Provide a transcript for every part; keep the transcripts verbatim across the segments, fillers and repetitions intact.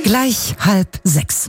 Gleich halb sechs.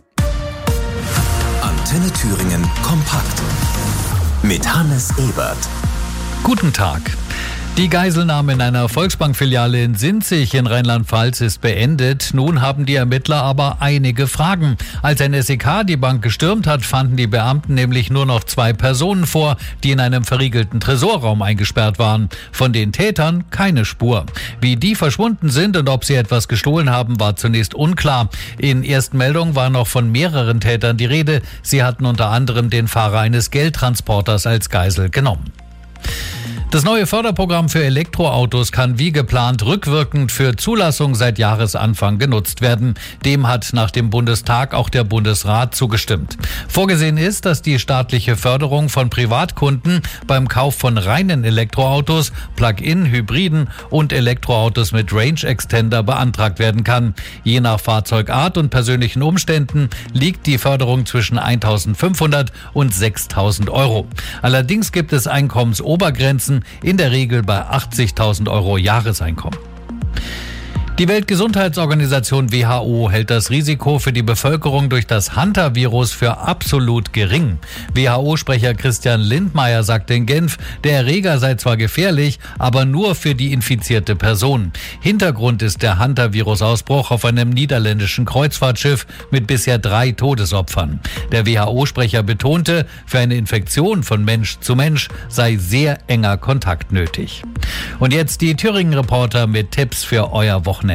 Antenne Thüringen kompakt mit Hannes Ebert. Guten Tag. Die Geiselnahme in einer Volksbank-Filiale in Sinzig in Rheinland-Pfalz ist beendet. Nun haben die Ermittler aber einige Fragen. Als ein S E K die Bank gestürmt hat, fanden die Beamten nämlich nur noch zwei Personen vor, die in einem verriegelten Tresorraum eingesperrt waren. Von den Tätern keine Spur. Wie die verschwunden sind und ob sie etwas gestohlen haben, war zunächst unklar. In ersten Meldungen war noch von mehreren Tätern die Rede. Sie hatten unter anderem den Fahrer eines Geldtransporters als Geisel genommen. Das neue Förderprogramm für Elektroautos kann wie geplant rückwirkend für Zulassung seit Jahresanfang genutzt werden. Dem hat nach dem Bundestag auch der Bundesrat zugestimmt. Vorgesehen ist, dass die staatliche Förderung von Privatkunden beim Kauf von reinen Elektroautos, Plug-in, Hybriden und Elektroautos mit Range Extender beantragt werden kann. Je nach Fahrzeugart und persönlichen Umständen liegt die Förderung zwischen eintausendfünfhundert und sechstausend Euro. Allerdings gibt es Einkommensobergrenzen, in der Regel bei achtzigtausend Euro Jahreseinkommen. Die Weltgesundheitsorganisation W H O hält das Risiko für die Bevölkerung durch das Hantavirus für absolut gering. W H O-Sprecher Christian Lindmeier sagte in Genf, der Erreger sei zwar gefährlich, aber nur für die infizierte Person. Hintergrund ist der Hantavirus-Ausbruch auf einem niederländischen Kreuzfahrtschiff mit bisher drei Todesopfern. Der W H O-Sprecher betonte, für eine Infektion von Mensch zu Mensch sei sehr enger Kontakt nötig. Und jetzt die Thüringen-Reporter mit Tipps für euer Wochenende.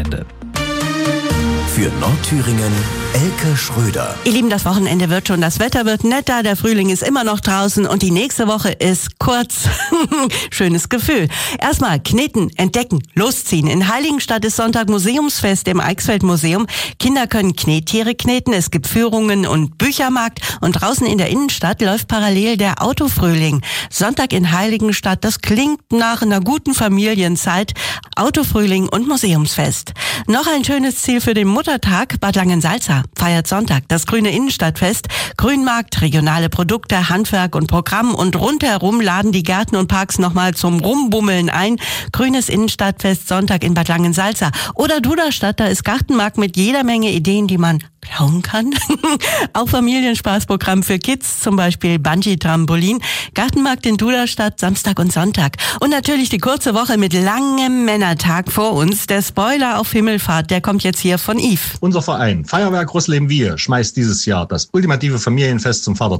Für Nordthüringen Elke Schröder. Ihr Lieben, das Wochenende wird schon, das Wetter wird netter, der Frühling ist immer noch draußen und die nächste Woche ist kurz. Schönes Gefühl. Erstmal kneten, entdecken, losziehen. In Heiligenstadt ist Sonntag Museumsfest im Eichsfeld-Museum. Kinder können Knettiere kneten, es gibt Führungen und Büchermarkt und draußen in der Innenstadt läuft parallel der Autofrühling. Sonntag in Heiligenstadt, das klingt nach einer guten Familienzeit. Autofrühling und Museumsfest. Noch ein schönes Ziel für den Muttertag, Bad Langensalza feiert Sonntag das grüne Innenstadtfest. Grünmarkt, regionale Produkte, Handwerk und Programm und rundherum laden die Gärten und Parks nochmal zum Rumbummeln ein. Grünes Innenstadtfest Sonntag in Bad Langensalza. Oder Duderstadt, da ist Gartenmarkt mit jeder Menge Ideen, die man klauen kann. Auch Familienspaßprogramm für Kids, zum Beispiel Bungee-Trampolin. Gartenmarkt in Duderstadt, Samstag und Sonntag. Und natürlich die kurze Woche mit langem Männertag vor uns. Der Spoiler auf Himmelfahrt, der kommt jetzt hier von Yves. Unser Verein Feuerwerk Rossleben-Wiehe schmeißt dieses Jahr das ultimative Familienfest zum Vatertag.